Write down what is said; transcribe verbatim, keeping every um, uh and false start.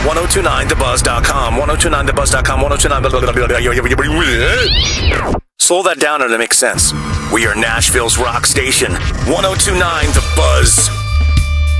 ten twenty-nine the buzz dot com. ten twenty-nine the buzz dot com. ten twenty-nine. Slow that down and it makes sense. We are Nashville's rock station. ten twenty-nine The Buzz.